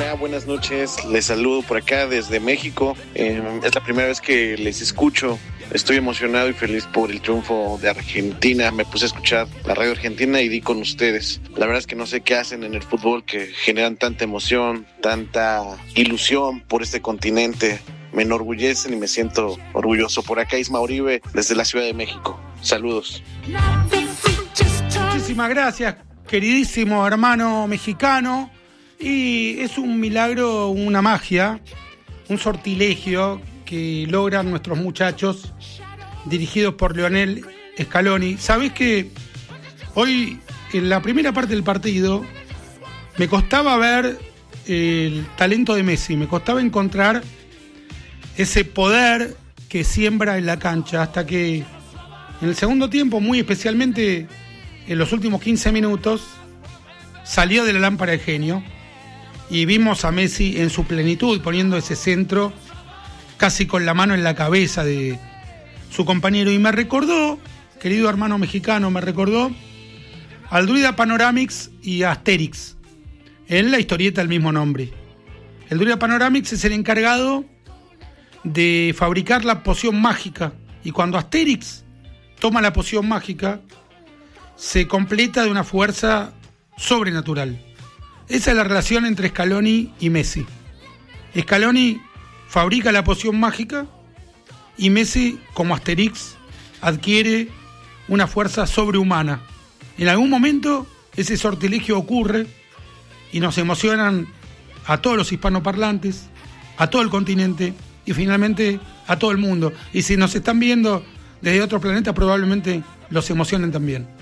Hola, buenas noches. Les saludo por acá desde México. Es la primera vez que les escucho. Estoy emocionado y feliz por el triunfo de Argentina. Me puse a escuchar la radio argentina y di con ustedes. La verdad es que no sé qué hacen en el fútbol que generan tanta emoción, tanta ilusión por este continente. Me enorgullecen y me siento orgulloso. Por acá Isma Uribe, desde la Ciudad de México. Saludos. Muchísimas gracias, queridísimo hermano mexicano. Y es un milagro, una magia, un sortilegio que logran nuestros muchachos dirigidos por Lionel Scaloni. ¿Sabés que hoy, en la primera parte del partido, me costaba ver el talento de Messi? Me costaba encontrar ese poder que siembra en la cancha, hasta que en el segundo tiempo, muy especialmente en los últimos 15 minutos, salió de la lámpara el genio y vimos a Messi en su plenitud, poniendo ese centro casi con la mano en la cabeza de su compañero. Y me recordó, querido hermano mexicano, me recordó al Druida Panoramix y a Asterix, en la historieta del mismo nombre. El Druida Panoramix es el encargado de fabricar la poción mágica, y cuando Asterix toma la poción mágica, se completa de una fuerza sobrenatural. Esa es la relación entre Scaloni y Messi. Scaloni fabrica la poción mágica y Messi, como Asterix, adquiere una fuerza sobrehumana. En algún momento ese sortilegio ocurre y nos emocionan a todos los hispanoparlantes, a todo el continente y finalmente a todo el mundo. Y si nos están viendo desde otro planeta, probablemente los emocionen también.